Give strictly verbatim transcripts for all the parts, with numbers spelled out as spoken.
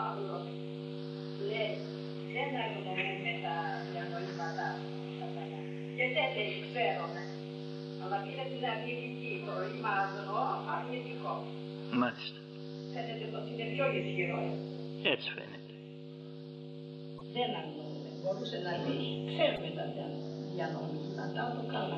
άλλο λέει δεν αγνοούμε τα διανοήματά τα παλιά. Και δεν λέει ξέρουμε, αλλά πήρε την αρνητική, το ρήμα αγνώ αρνητικό. Μάλιστα. Φαίνεται πως είναι πιο ισχυρό. Έτσι φαίνεται. Δεν αγνοούμε, μπορούσε να πει ξέρουμε τα διανοήματά του καλά.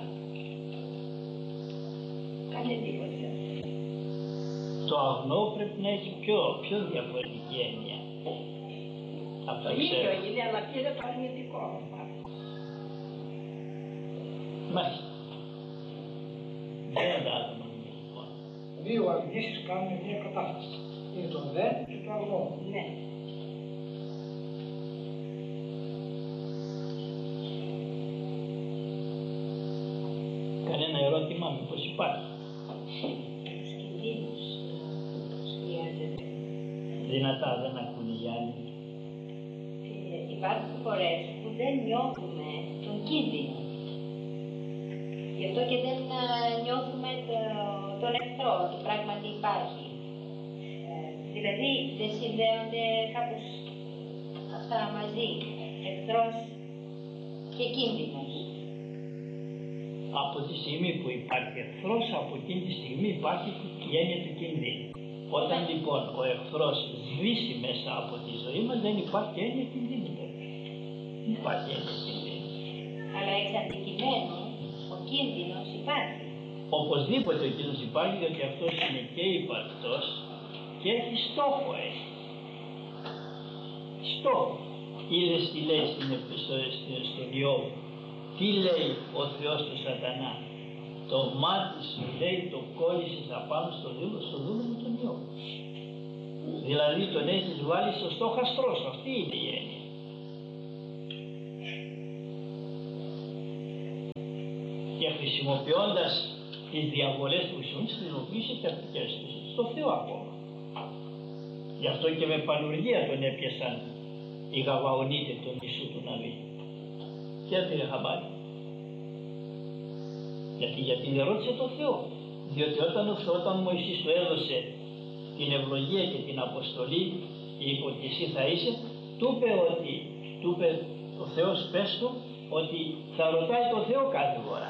Κάνει εντύπωση αυτό. Το αγνό πρέπει να έχει πιο, πιο διαφορετική έννοια. Το ίδιο είναι, αλλά πήρε το αρνητικό. Μάλιστα. Δεν τα αγνοούμε λοιπόν. Δύο αρνήσεις κάνουν μια κατάσταση. Είναι το δεν και το αγνό. Ναι. Κανένα ερώτημα μήπως υπάρχει? Τους κινδύνους τους χρειάζεται. Δυνατά δεν ακούνε οι άλλοι. Ε, υπάρχουν φορές που δεν νιώθουμε τον κίνδυνο. Γι' αυτό και δεν α, νιώθουμε το, τον εχθρό, ότι πράγματι υπάρχει. Ε, δηλαδή δεν συνδέονται κάπως αυτά μαζί, εχθρός και κίνδυνος. Από τη στιγμή που υπάρχει εχθρός, από εκείνη τη στιγμή υπάρχει η έννοια του κινδύνου. Όταν λοιπόν ο εχθρός σβήσει μέσα από τη ζωή μας, δεν υπάρχει έννοια κινδύνου. Δεν υπάρχει έννοια κινδύνου. Αλλά εξ αντικειμένου ο κίνδυνος υπάρχει. Οπωσδήποτε ο κίνδυνος υπάρχει, γιατί αυτός είναι και υπαρκτός και έχει στόχο. Έχει. Στόχο. Είδες τι λέει στο, στο, στον Ιώβ. Τι λέει ο Θεός του Σατανά? Το μάτι σου λέει το κόλλησες απάνω στο δούλο, στο δούλο τον Ιώβ. Δηλαδή τον έχεις βάλει στο στόχαστρό σου. Αυτή είναι η έννοια. Και χρησιμοποιώντας τις διαβολές που χρησιμοποιείς, χρησιμοποιήσει και αυτές στο Θεό ακόμα. Γι' αυτό και με πανουργία τον έπιασαν οι Γαβαονίτες τον Ιησού του Ναβί. Και δεν πήρε χαμπάρι. Γιατί, γιατί δεν ρώτησε το Θεό. Διότι όταν, όταν ο Μωυσής του έδωσε την ευλογία και την αποστολή και είπε ότι εσύ θα είσαι, του είπε ότι, του είπε ο Θεός πες του ότι θα ρωτάει το Θεό κάθε φορά.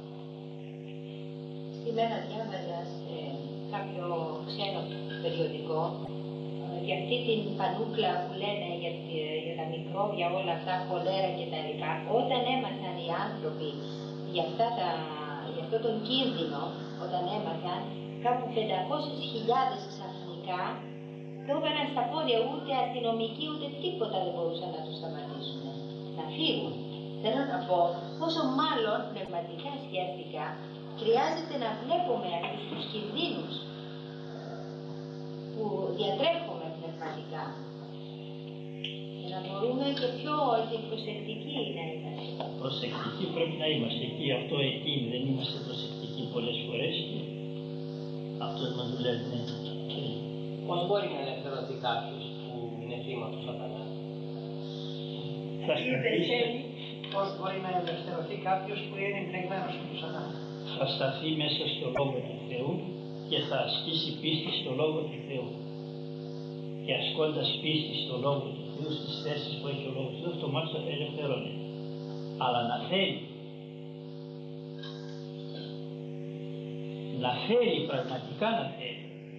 Σήμερα διάβαζα σε κάποιο ξένο περιοδικό για αυτή την πανούκλα που λένε για, για τα μικρόβια, όλα αυτά, χολέρα και τα λοιπά. Όταν έμαθαν οι άνθρωποι για, αυτά τα, για αυτό τον κίνδυνο, όταν έμαθαν, κάπου πεντακόσιες χιλιάδες ξαφνικά το έκαναν στα πόδια, ούτε αστυνομικοί ούτε τίποτα δεν μπορούσαν να τους σταματήσουν, να φύγουν. Θέλω να πω, πόσο μάλλον πνευματικά σκέφτηκα, χρειάζεται να βλέπουμε αυτούς τους κινδύνους που διατρέχουμε πνευματικά και να μπορούμε και πιο προσεκτικοί να είμαστε. Προσεκτικοί πρέπει να είμαστε εκεί, αυτό εκεί δεν είμαστε προσεκτικοί πολλές φορές και αυτό μας δουλεύει. Ναι. Πώς μπορεί να ελευθερωθεί κάποιος που είναι θύμα του Σατανά? Θα σταθεί, Πώς μπορεί να ελευθερωθεί κάποιος που είναι εμπνεγμένος από τον Σατανά? θα σταθεί μέσα στο Λόγο του Θεού και θα ασκήσει πίστη στο Λόγο του Θεού. Και ασκώντας πίστη στο Λόγο του Θεού, στις θέσεις που έχει ο Λόγος του Θεού, αυτομάτως ελευθερώνεται. Αλλά να θέλει, να θέλει, πραγματικά να θέλει.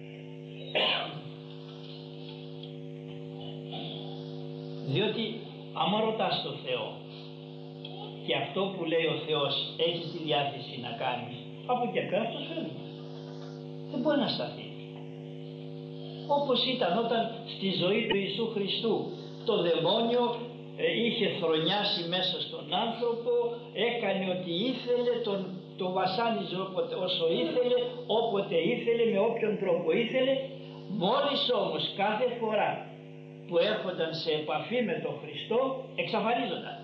Διότι άμα ρωτάς τον Θεό και αυτό που λέει ο Θεός έχεις τη διάθεση να κάνεις, από εκεί πέρα αυτός φεύγει. Δεν μπορεί να σταθεί. Όπως ήταν όταν στη ζωή του Ιησού Χριστού το δαιμόνιο ε, είχε θρονιάσει μέσα στον άνθρωπο, έκανε ό,τι ήθελε, τον, τον βασάνιζε όποτε, όσο ήθελε, όποτε ήθελε, με όποιον τρόπο ήθελε. Μόλις όμως κάθε φορά που έρχονταν σε επαφή με τον Χριστό εξαφανίζονταν.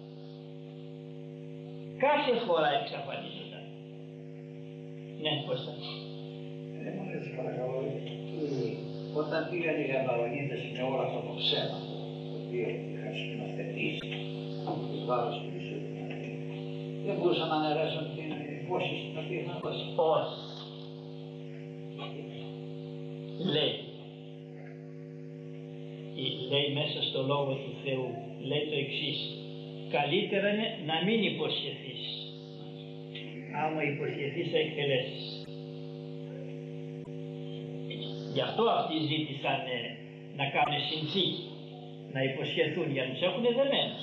Κάθε φορά εξαφανίζονταν. Ναι, πώς θα. Δεν μου λες παρακαλώ, όταν πήγαν οι Γαβαονίτες με όλα αυτά το ψέμα, το οποίο είχαν σκηνοθετήσει εις βάρος του Ιησού, δεν μπορούσαν να αναιρέσουν την υπόσχεση την οποία είχαν δώσει. Όχι. Λέει, λέει μέσα στο Λόγο του Θεού, λέει το εξής: καλύτερα είναι να μην υποσχεθείς. Άμα υποσχεθείς θα εκτελέσεις. Γι' αυτό αυτοί ζήτησαν ε, να κάνουν συνθήκη, να υποσχεθούν για να τους έχουν δεμένους.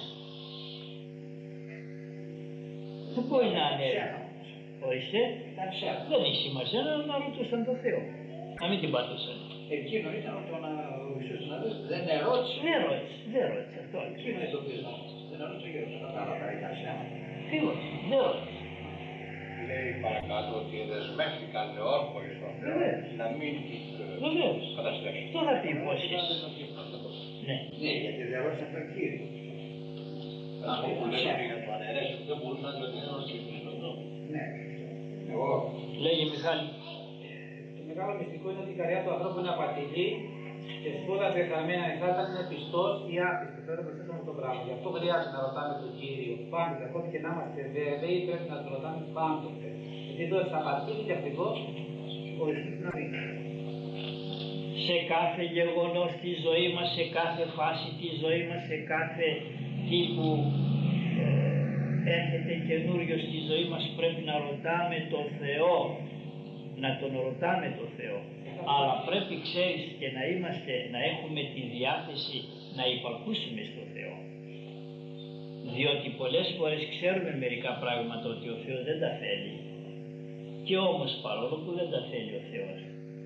Δεν μπορεί να είναι. Ορίστε, δεν έχει σημασία να ρωτούσαν τον Θεό. Να μην την πατούσαν. Εκείνο ήταν όταν ο Ιησούς δεν ερώτησε. Δεν ρώτησε, δεν ρώτησε αυτό. Εκείνο είναι το οποίο δεν ερώτησε για όλα τα άλλα ήταν ψέματα. Τίποτα, δεν ρώτησε. Λέει παρακάτω ότι δεσμεύτηκαν όρκολοι στον Θεό να μην τους καταστρέψουν. Τώρα τι υπόσχεση. Ναι. Ναι, γιατί δεν ρώτησαν τον Κύριο. Αυτό που λέγανε για το αναιρέσιο δεν μπορούσαν να την ερωτήσουν στον Θεό. Ναι. Εγώ. Λέγε Μιχάλη. Το μεγάλο μυστικό είναι ότι η καρδιά του ανθρώπου είναι απατηλή και σπούδασε χαμένα νυχτά όταν είναι πιστός ή άπιστος. Τώρα προσθέσαμε αυτό το πράγμα. Γι' αυτό χρειάζεται να ρωτάμε τον Κύριο πάντοτε. Ακόμη και να είμαστε βέβαιοι, πρέπει να τον ρωτάμε πάντοτε. Γιατί εδώ θα απατήλει και αυτός ο Ιησούς να μην. Σε κάθε γεγονός τη ζωή μας, σε κάθε φάση τη ζωή μας, σε κάθε τι που ε, έρχεται καινούριο στη ζωή μας, πρέπει να ρωτάμε τον Θεό. Να τον ρωτάμε τον Θεό. Αλλά πρέπει, ξέρεις, και να είμαστε, να έχουμε τη διάθεση να υπακούσουμε στον Θεό. Διότι πολλές φορές ξέρουμε μερικά πράγματα ότι ο Θεός δεν τα θέλει. Και όμως παρόλο που δεν τα θέλει ο Θεός,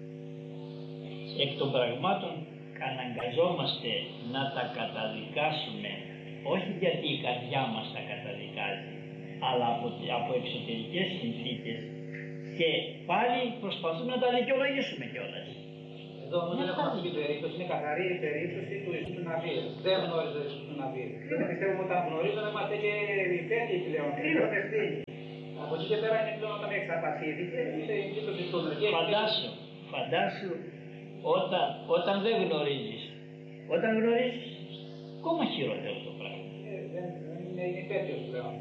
εκ των πραγμάτων αναγκαζόμαστε να τα καταδικάσουμε, όχι γιατί η καρδιά μας τα καταδικάζει, αλλά από, από εξωτερικές συνθήκες, και πάλι προσπαθούμε να τα δικαιολογήσουμε κιόλας. Εδώ όμως δεν έχουμε αυτή την περίπτωση, είναι καθαρή η περίπτωση του Ιησού του Ναβίου. Δεν γνώριζε ο Ιησούς του Ναβίου. Δεν πιστεύουμε ότι όταν γνωρίζουμε είμαστε και υπέροχοι πλέον. Από εκεί και πέρα είναι πλέον όταν έχεις απαθήδη και εκεί το ζητούμε. Φαντάσου, φαντάσου όταν, όταν δεν γνωρίζεις. Όταν γνωρίζεις, ακόμα χειρότερο το πράγμα. Ε, δεν είναι, είναι υπέτειος πλέον.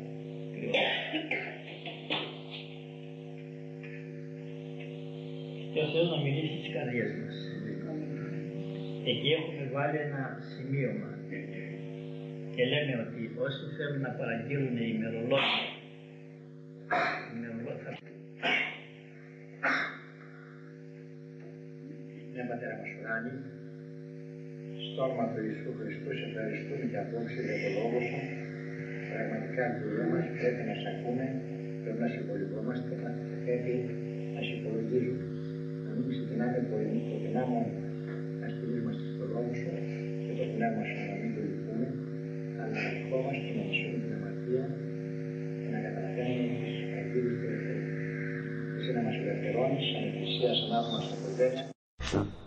Και ο Θεός να μιλήσει στις καρδιές μας. Εκεί έχουμε βάλει ένα σημείωμα και λέμε ότι όσοι θέλουν να παραγγείλουν ημερολόγια, ημερολόγια Ναι, Πατέρα μας ουράνι, στο όνομα του Ιησού Χριστού σε ευχαριστούμε και απόψε για το λόγο σου. Πραγματικά η δουλειά μας πρέπει να σε ακούμε, πρέπει να σε υπολογόμαστε, πρέπει να σε υπολογίζουμε. Να μην ξεκινάμε το κοινά μόνο να στηρίζομαστε στο λόγο σου και το πνεύμα σου να μην το λυπούμε, αλλά να ευχόμαστε να μισούμε την αμαρτία και να καταλαβαίνουμε τις καρδίες του Θεού. Εσύ να μας ελευθερώνεις σαν εκκλησία, σαν άτομα, σαν οικογένεια.